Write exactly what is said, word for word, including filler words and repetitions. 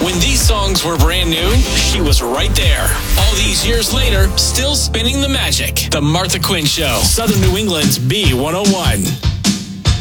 When these songs were brand new, she was right there. All these years later, still spinning the magic. The Martha Quinn Show, Southern New England's B one oh one.